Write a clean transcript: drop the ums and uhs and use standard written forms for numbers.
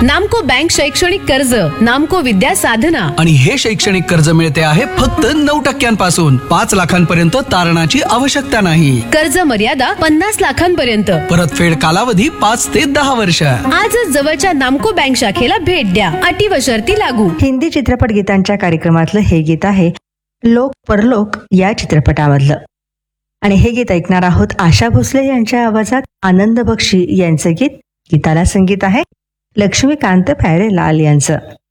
नामको बँक शैक्षणिक कर्ज, नामको विद्या साधना. आणि हे शैक्षणिक कर्ज मिळते आहे फक्त 9% 5 लाखांपर्यंत तारणाची आवश्यकता नाही. कर्ज मर्यादा 50 लाखांपर्यंत. परतफेड कालावधी 5 ते 10 वर्ष. आजच जवळच्या नामको बँक शाखेला भेट द्या. अटी व शर्ती लागू. हिंदी चित्रपट गीतांच्या कार्यक्रमातलं हे गीत आहे लोक परलोक या चित्रपटामधलं. आणि हे गीत ऐकणार आहोत आशा भोसले यांच्या आवाजात. आनंद बक्षी यांचं गीत. गीताला संगीत आहे लक्ष्मीकांत प्यारेलाल यांचं.